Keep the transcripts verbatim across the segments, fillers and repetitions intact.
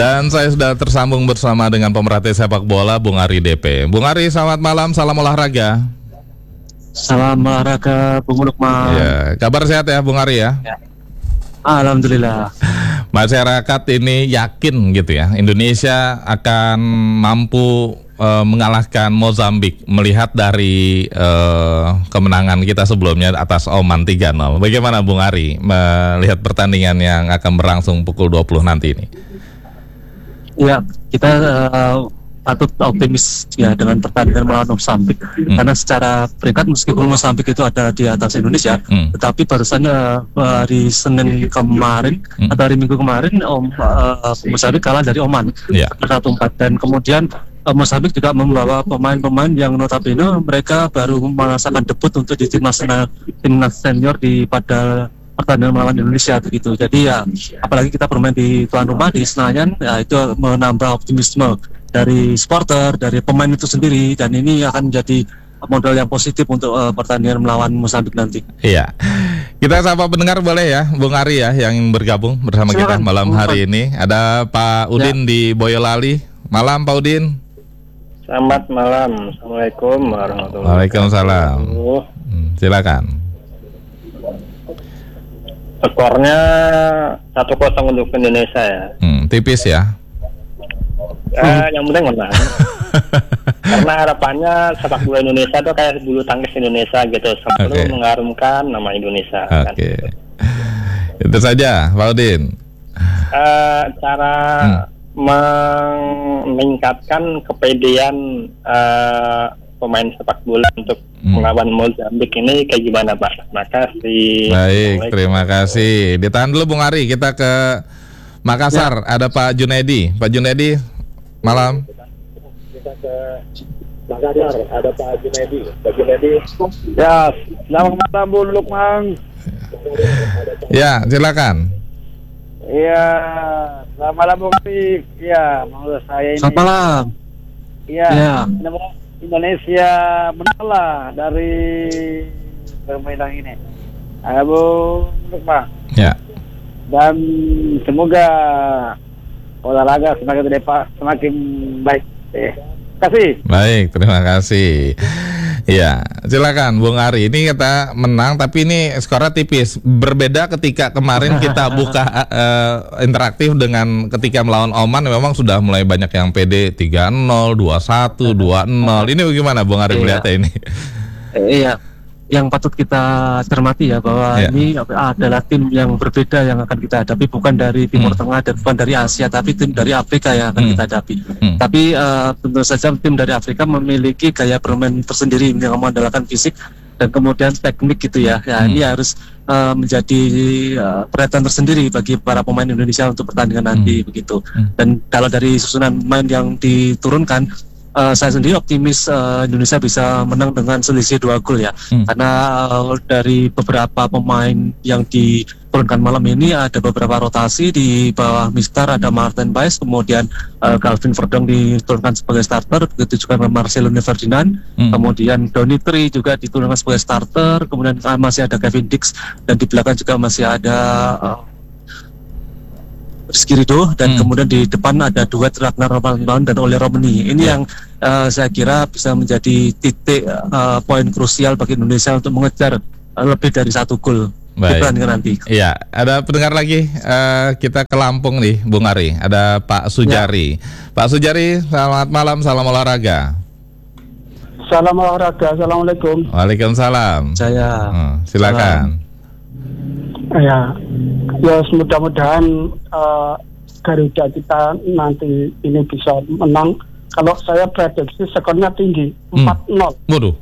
Dan saya sudah tersambung bersama dengan pemerhati sepak bola, Bung Ari D P. Bung Ari, selamat malam, salam olahraga. Salam olahraga, Bung Lukman. Ya, kabar sehat ya, Bung Ari ya? Ya. Alhamdulillah. Masyarakat ini yakin gitu ya, Indonesia akan mampu uh, mengalahkan Mozambik melihat dari uh, kemenangan kita sebelumnya atas Oman tiga nol. Bagaimana Bung Ari melihat pertandingan yang akan berlangsung pukul dua puluh nanti ini? Ya, kita uh, patut optimis ya dengan pertandingan melawan Mozambik, hmm. karena secara peringkat meskipun Mozambik itu ada di atas Indonesia, hmm. tetapi barusan uh, hari Senin kemarin hmm. atau hari Minggu kemarin Om uh, Mozambik kalah dari Oman yeah. satu empat, dan kemudian uh, Mozambik juga membawa pemain-pemain yang notabene mereka baru merasakan debut untuk di timnas timnas senior di pada pertandingan melawan Indonesia begitu. Jadi ya apalagi kita bermain di tuan rumah di Senayan, ya itu menambah optimisme dari supporter, dari pemain itu sendiri, dan ini akan menjadi modal yang positif untuk uh, pertandingan melawan Mozambik nanti. Iya, kita sapa pendengar boleh ya, Bung Ari ya, yang bergabung bersama Silakan. Kita malam hari ini. Ada Pak Udin ya. Di Boyolali. Malam Pak Udin. Selamat malam. Assalamualaikum warahmatullahi wabarakatuh. Waalaikumsalam. Hmm, silakan. Skornya satu kosong untuk Indonesia ya. Hmm, tipis ya. Eh, yang penting menang. Karena harapannya sepak bola Indonesia itu kayak bulu tangkis Indonesia gitu, selalu okay. mengharumkan nama Indonesia. Oke. Okay. Kan? Itu saja, Pak Udin. Uh, cara hmm. meningkatkan kepedean uh, pemain sepak bola untuk hmm. melawan Mozambik ini kayak gimana, Pak? Makasih. Baik, terima kasih. Ditahan dulu Bung Ari, kita ke Makassar. Ya. Ada Pak Junedi. Pak Junedi, malam. Kita ke Makassar, ada Pak Junedi. Pak Junedi. Ya, selamat malam Bu Lukman. Ya, silakan. Iya, selamat malam Bu Ari. Iya, menurut saya ini. Selamat malam. Iya, ya. Indonesia menang dari permainan ini. Ada Bu Lukman. Ya. Dan semoga olahraga semakin depan, semakin baik. Eh, kasih. Baik, terima kasih. Ya, silakan Bung Ari. Ini kita menang, tapi ini skornya tipis. Berbeda ketika kemarin kita buka uh, interaktif dengan ketika melawan Oman, memang sudah mulai banyak yang pede tiga nol, dua satu, dua nol. Ini bagaimana Bung Ari melihatnya ini? Iya. Yang patut kita cermati ya bahwa yeah. ini adalah tim yang berbeda yang akan kita hadapi, bukan dari Timur hmm. Tengah dan bukan dari Asia, tapi tim dari Afrika yang akan hmm. kita hadapi. Hmm. Tapi uh, tentu saja tim dari Afrika memiliki gaya bermain tersendiri yang mengandalkan fisik dan kemudian teknik gitu ya. Ya hmm. ini harus uh, menjadi uh, perhatian tersendiri bagi para pemain Indonesia untuk pertandingan nanti hmm. begitu. Hmm. Dan kalau dari susunan pemain yang diturunkan, Uh, saya sendiri optimis uh, Indonesia bisa menang dengan selisih dua gol ya, hmm. karena uh, dari beberapa pemain yang diturunkan malam ini ada beberapa rotasi. Di bawah Mister ada Martin Baes, kemudian uh, Calvin Verdong diturunkan sebagai starter, begitu juga Marcelo Ferdinand, hmm. kemudian Donny Tri juga diturunkan sebagai starter, kemudian uh, masih ada Kevin Dix, dan di belakang juga masih ada uh, Rizky Ridho, dan hmm. kemudian di depan ada duet Ragnar Roman dan Ole Romani. Ini yeah. yang uh, saya kira bisa menjadi titik uh, poin krusial bagi Indonesia untuk mengejar uh, lebih dari satu gol di pertandingan nanti. Iya, ada pendengar lagi. Uh, kita ke Lampung nih, Bung Ari. Ada Pak Sujari. Ya. Pak Sujari, selamat malam, salam olahraga. Salam olahraga, assalamualaikum. Waalaikumsalam. Saya. Hmm, silakan. Ya, ya mudah-mudahan uh, Garuda kita nanti ini bisa menang. Kalau saya prediksi skornya tinggi, empat nol. Hmm. Waduh.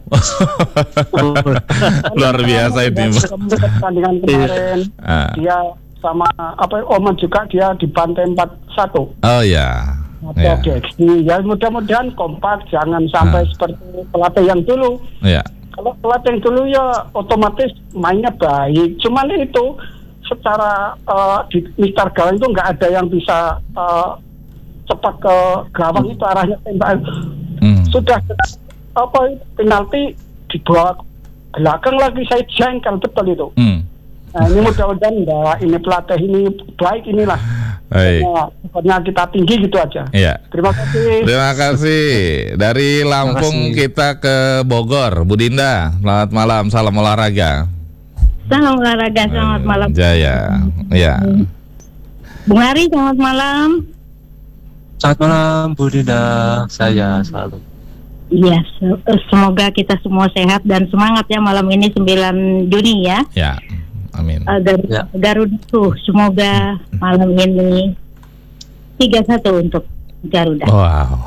Luar biasa ini. Pertandingan kemarin ah. dia sama apa Oman juga dia dibantai empat satu. Oh ya. Ya. Ya mudah-mudahan kompak, jangan sampai ah. seperti pelatih yang dulu. Ya. Kalau pelatih dulu ya otomatis mainnya baik, cuman itu secara uh, di Mister Gawang itu nggak ada yang bisa uh, cepat ke gawang itu arahnya tembak. Hmm. Sudah apa penalti di bawah belakang lagi, saya jengkel betul itu. Hmm. Nah, ini mudah-mudahan bahwa ini pelatih ini baik inilah Baik. Pokoknya kita tinggi gitu aja. Iya. Terima kasih. Terima kasih. Dari Lampung kasih. kita ke Bogor, Bu Dinda. Selamat malam, salam olahraga. Salam olahraga, selamat malam. Jaya. Ya. Bung Hari, selamat malam. Selamat malam Bu Dinda, saya selalu. Iya, se- semoga kita semua sehat dan semangat ya malam ini sembilan Juni ya. Ya. Amin. Uh, Gar- Ya. Garudaku, semoga malam ini tiga satu untuk Garuda. Wow.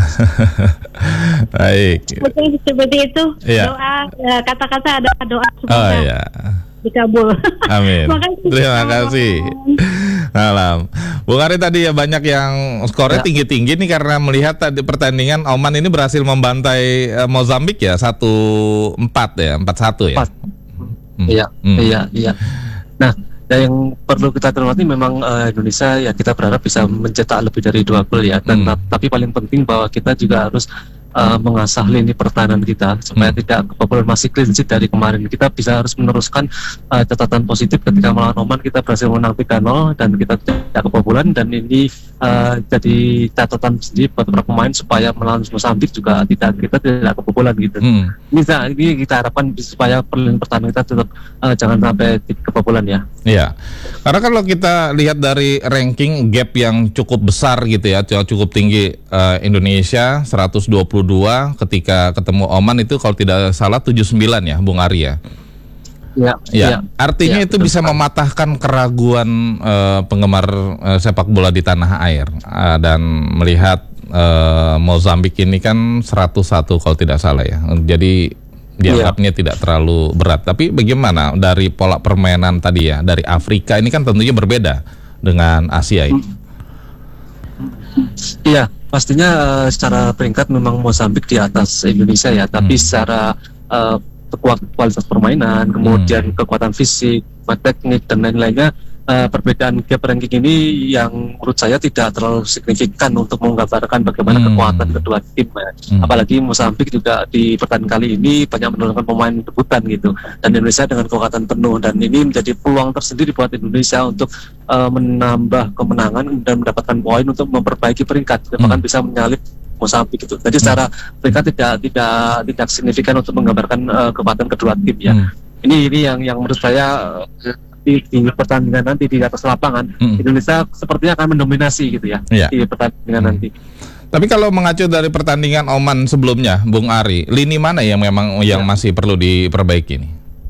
Baik. Seperti, seperti itu, Iya. doa, uh, kata-kata ada doa semoga Oh ya. dikabul. Amin. Makasih. Terima Selamat kasih. Malam. Bung Ari tadi ya banyak yang skornya Ya. tinggi-tinggi nih karena melihat tadi pertandingan Oman ini berhasil membantai eh, Mozambik ya satu empat ya, empat satu ya. Empat. Hmm. Iya, Hmm. iya, iya. Nah, yang perlu kita cermati memang eh, Indonesia ya kita berharap bisa mencetak lebih dari dua gol ya. Dan Hmm. ta- tapi paling penting bahwa kita juga harus eh, mengasah lini pertahanan kita supaya Hmm. tidak kebobolan, masih clean sheet dari kemarin. Kita bisa harus meneruskan eh, catatan positif ketika melawan Oman kita berhasil menang tiga nol dan kita tidak kebobolan, dan ini eh, jadi catatan sendiri buat para pemain supaya melawan Mozambik juga tidak kita tidak kebobolan gitu. Hmm. Ini, ini kita harapkan supaya perlindungan pertahanan kita tetap eh, jangan sampai kebobolan ya. Iya, karena kalau kita lihat dari ranking gap yang cukup besar gitu ya, cukup tinggi, eh, Indonesia seratus dua puluh dua ketika ketemu Oman itu kalau tidak salah tujuh puluh sembilan ya, Bung Ari ya. Ya, Ya, artinya Ya, itu betul bisa sekali. mematahkan keraguan eh, penggemar eh, sepak bola di tanah air. Eh, dan melihat eh, Mozambik ini kan seratus satu kalau tidak salah ya. Jadi dianggapnya tidak terlalu berat. Tapi bagaimana dari pola permainan tadi ya, dari Afrika ini kan tentunya berbeda dengan Asia ini. Iya, pastinya eh, secara peringkat memang Mozambik di atas Indonesia ya, tapi Hmm. secara eh, kekuatan kualitas permainan, kemudian kekuatan fisik, teknik dan lain-lainnya, eh, perbedaan gap ranking ini yang menurut saya tidak terlalu signifikan untuk menggambarkan bagaimana Hmm. kekuatan kedua tim ya. Hmm. Apalagi Mozambik juga di pertandingan kali ini banyak menurunkan pemain debutan gitu, dan Indonesia dengan kekuatan penuh, dan ini menjadi peluang tersendiri buat Indonesia untuk eh, menambah kemenangan dan mendapatkan poin untuk memperbaiki peringkat, Hmm. bahkan bisa menyalip Mozambik itu. Jadi secara peringkat tidak tidak tidak signifikan untuk menggambarkan eh, kekuatan kedua tim ya. Hmm. Ini ini yang yang menurut saya eh, di, di pertandingan nanti di atas lapangan Hmm. Indonesia sepertinya akan mendominasi gitu ya Iya. di pertandingan Hmm. nanti. Tapi kalau mengacu dari pertandingan Oman sebelumnya, Bung Ari, lini mana yang memang yang Ya. masih perlu diperbaiki nih?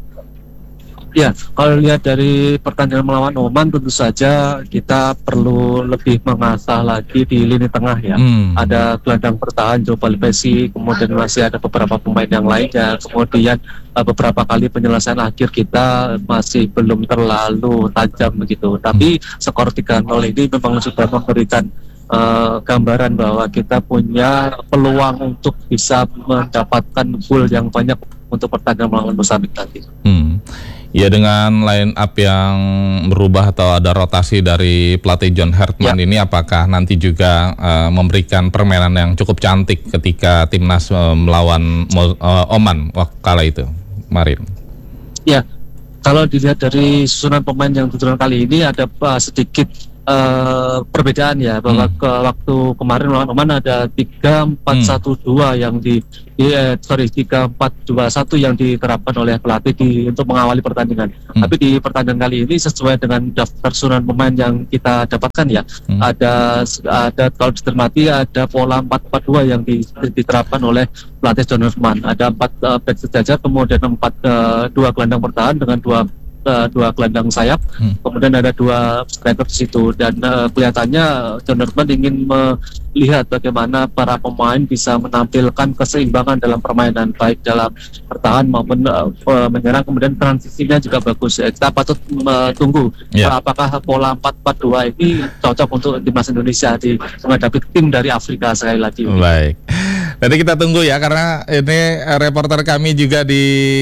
Ya, kalau lihat dari pertandingan melawan Oman, tentu saja kita perlu lebih mengasah lagi di lini tengah ya. Hmm. Ada gelandang bertahan Joe Palipesi, kemudian masih ada beberapa pemain yang lainnya, kemudian uh, beberapa kali penyelesaian akhir kita masih belum terlalu tajam begitu. Tapi skor tiga nol ini memang sudah memberikan uh, gambaran bahwa kita punya peluang untuk bisa mendapatkan gol yang banyak untuk pertandingan melawan Mozambik nanti. Hmm. Ya, dengan line up yang berubah atau ada rotasi dari pelatih John Hartman Ya. ini, apakah nanti juga uh, memberikan permainan yang cukup cantik ketika timnas uh, melawan Mo- uh, Oman waktu kala itu, kemarin? Ya, kalau dilihat dari susunan pemain yang tujuan kali ini ada uh, sedikit uh, perbedaan ya, bahwa Hmm. ke waktu kemarin melawan Oman ada tiga empat satu dua yang di, di eh, sorry tiga empat dua satu yang diterapkan oleh pelatih di, untuk mengawali pertandingan. Hmm. Tapi di pertandingan kali ini sesuai dengan daftar susunan pemain yang kita dapatkan ya, Hmm. ada ada kalau dicermati ada pola empat empat dua yang di- diterapkan oleh pelatih John Hartman. Ada empat uh, back sejajar, kemudian empat uh, dua gelandang bertahan dengan dua uh, dua gelandang sayap, Hmm. kemudian ada dua striker di situ, dan uh, kelihatannya John Hartman ingin melihat bagaimana para pemain bisa menampilkan keseimbangan dalam permainan, baik dalam bertahan maupun uh, menyerang, kemudian transisinya juga bagus. Ya, kita patut uh, tunggu Ya. uh, apakah pola empat empat dua ini cocok untuk timnas Indonesia di menghadapi tim dari Afrika sekali lagi. Baik. Nanti kita tunggu ya, karena ini eh, reporter kami juga di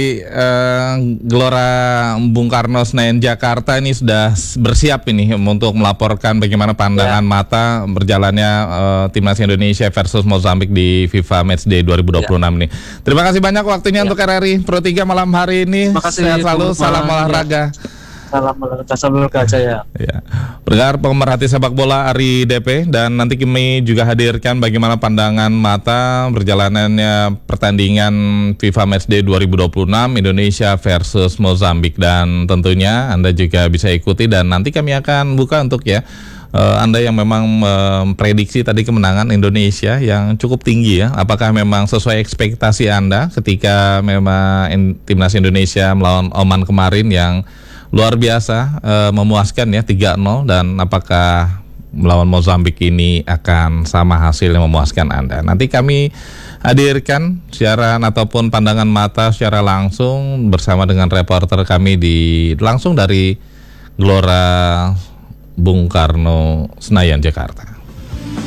eh, Gelora Bung Karno Senayan Jakarta ini sudah s- bersiap ini untuk melaporkan bagaimana pandangan mata berjalannya eh, timnas Indonesia versus Mozambik di FIFA Matchday dua ribu dua puluh enam ini. Terima kasih banyak waktunya Ya. untuk R R I Pro tiga malam hari ini. Terima kasih, Sehat selalu, selamat salam malam. olahraga. Salam Salam Gajaya. Ya. Pendengar pemerhati sepak bola Ari D P, dan nanti kami juga hadirkan bagaimana pandangan mata berjalanannya pertandingan FIFA Matchday dua ribu dua puluh enam Indonesia versus Mozambik, dan tentunya Anda juga bisa ikuti, dan nanti kami akan buka untuk ya Uh, Anda yang memang memprediksi uh, tadi kemenangan Indonesia yang cukup tinggi ya, apakah memang sesuai ekspektasi Anda ketika memang in, timnas Indonesia melawan Oman kemarin yang luar biasa uh, memuaskan ya tiga nol, dan apakah melawan Mozambik ini akan sama hasil yang memuaskan Anda? Nanti kami hadirkan siaran ataupun pandangan mata secara langsung bersama dengan reporter kami di langsung dari Gelora Bung Karno, Senayan, Jakarta.